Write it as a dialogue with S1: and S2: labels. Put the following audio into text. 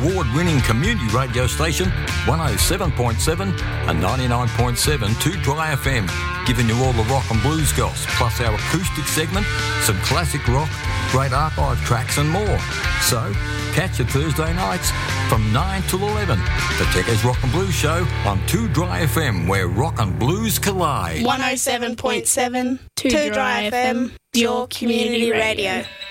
S1: award-winning community radio station 107.7 and 99.7 2 Dry FM, giving you all the rock and blues goss, plus our acoustic segment, some classic rock, great archive tracks and more. So, catch it Thursday nights from 9 till 11, the Techers Rock and Blues Show on 2 Dry FM, where rock and blues collide.
S2: 107.7 2 Dry FM, your community radio.